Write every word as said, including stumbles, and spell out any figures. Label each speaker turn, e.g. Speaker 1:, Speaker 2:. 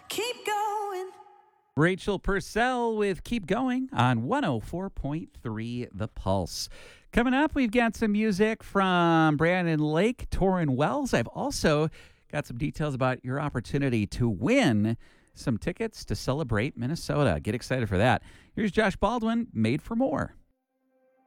Speaker 1: Keep going.
Speaker 2: Rachel Purcell with Keep Going on one oh four point three The Pulse. Coming up, we've got some music from Brandon Lake, Torrin Wells. I've also got some details about your opportunity to win some tickets to Celebrate Minnesota. Get excited for that. Here's Josh Baldwin, Made for More.